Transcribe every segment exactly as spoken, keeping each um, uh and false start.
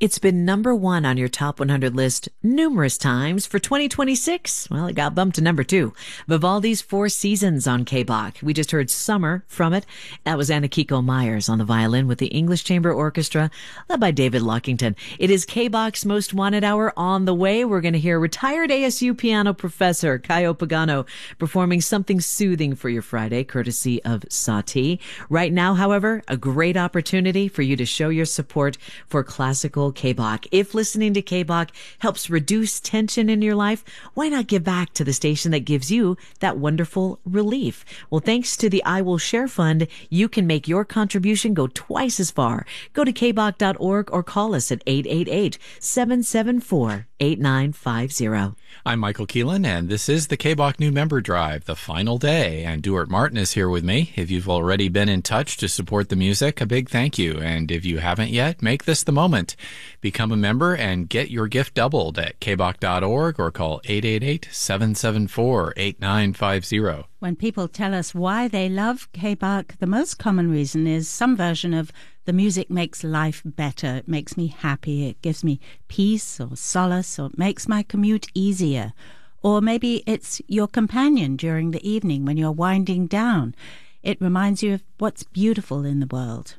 It's been number one on your top one hundred list numerous times. For twenty twenty-six, well, it got bumped to number two. Vivaldi's Four Seasons on K B O C. We just heard Summer from it. That was Anna Kiko Myers on the violin with the English Chamber Orchestra, led by David Lockington. It is K B O C's Most Wanted Hour on the way. We're going to hear retired A S U piano professor Caio Pagano performing something soothing for your Friday, courtesy of Satie. Right now, however, a great opportunity for you to show your support for classical K B O C. If listening to K B O C helps reduce tension in your life, why not give back to the station that gives you that wonderful relief? Well, thanks to the I Will Share Fund, you can make your contribution go twice as far. Go to k b o c dot org or call us at eight eight eight, seven seven four, eight nine five zero. I'm Michael Keelan, and this is the K B O C New Member Drive, the final day, and Duart Martin is here with me. If you've already been in touch to support the music, a big thank you, and if you haven't yet, make this the moment. Become a member and get your gift doubled at k b o c dot org or call eight eight eight, seven seven four, eight nine five zero. When people tell us why they love K B O C, the most common reason is some version of the music makes life better. It makes me happy. It gives me peace or solace, or it makes my commute easier. Or maybe it's your companion during the evening when you're winding down. It reminds you of what's beautiful in the world.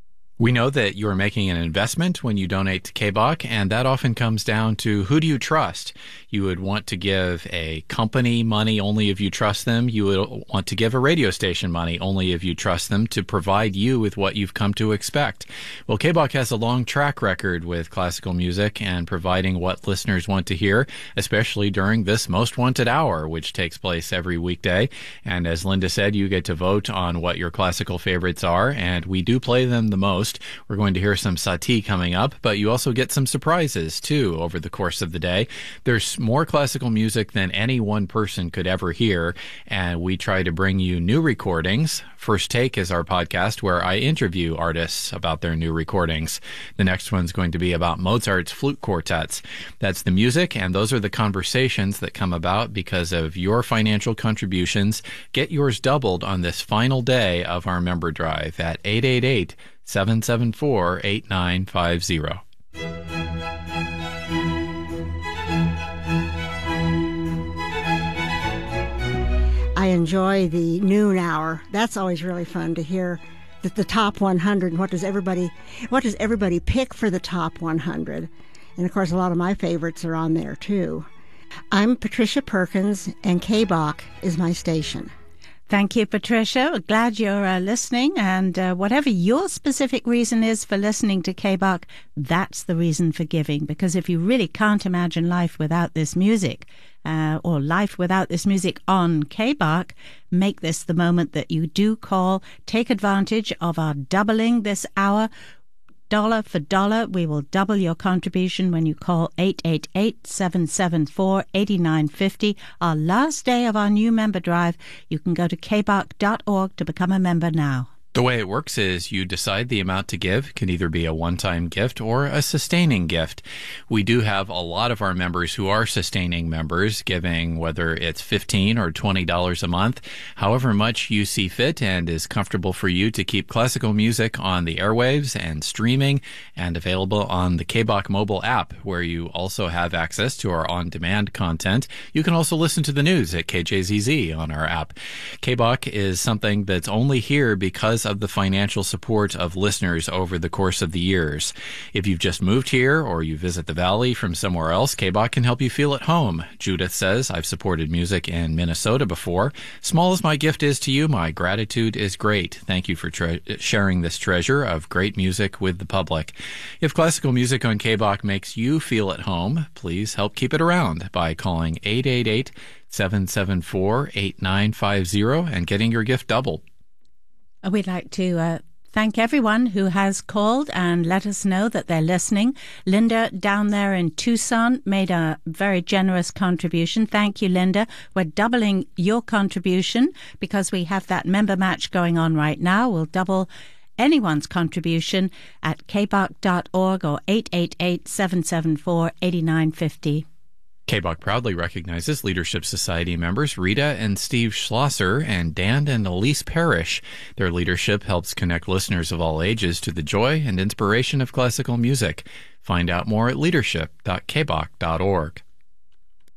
We know that you're making an investment when you donate to K B O C, and that often comes down to who do you trust? You would want to give a company money only if you trust them. You would want to give a radio station money only if you trust them to provide you with what you've come to expect. Well, K B O C has a long track record with classical music and providing what listeners want to hear, especially during this Most Wanted Hour, which takes place every weekday. And as Linda said, you get to vote on what your classical favorites are, and we do play them the most. We're going to hear some Satie coming up, but you also get some surprises, too, over the course of the day. There's more classical music than any one person could ever hear, and we try to bring you new recordings. First Take is our podcast where I interview artists about their new recordings. The next one's going to be about Mozart's flute quartets. That's the music, and those are the conversations that come about because of your financial contributions. Get yours doubled on this final day of our member drive at eight eight eight, seven seven four, eight nine five zero. I enjoy the noon hour. That's always really fun to hear the, the top one hundred. And what does everybody what does everybody pick for the top one hundred? And of course, a lot of my favorites are on there too. I'm Patricia Perkins, and K B O C is my station. Thank you, Patricia. We're glad you're uh, listening, and uh, whatever your specific reason is for listening to K B O C, that's the reason for giving, because if you really can't imagine life without this music, uh, or life without this music on K B O C, make this the moment that you do call. Take advantage of our doubling this hour. Dollar for dollar, we will double your contribution when you call eight eight eight, seven seven four, eight nine five zero. Our last day of our new member drive. You can go to k b o c dot org to become a member now. The way it works is you decide the amount to give. It can either be a one-time gift or a sustaining gift. We do have a lot of our members who are sustaining members, giving whether it's fifteen dollars or twenty dollars a month, however much you see fit and is comfortable for you to keep classical music on the airwaves and streaming and available on the K B O C mobile app, where you also have access to our on-demand content. You can also listen to the news at K J Z Z on our app. K B O C is something that's only here because of the financial support of listeners over the course of the years. If you've just moved here or you visit the Valley from somewhere else, K B O C can help you feel at home. Judith says, I've supported music in Minnesota before. Small as my gift is to you, my gratitude is great. Thank you for tre- sharing this treasure of great music with the public. If classical music on K B O C makes you feel at home, please help keep it around by calling eight eight eight, seven seven four, eight nine five zero and getting your gift doubled. We'd like to uh, thank everyone who has called and let us know that they're listening. Linda down there in Tucson made a very generous contribution. Thank you, Linda. We're doubling your contribution because we have that member match going on right now. We'll double anyone's contribution at k b o c dot org or eight eight eight, seven seven four, eight nine five zero. K B O C proudly recognizes Leadership Society members Rita and Steve Schlosser and Dan and Elise Parrish. Their leadership helps connect listeners of all ages to the joy and inspiration of classical music. Find out more at leadership dot k b o c dot org.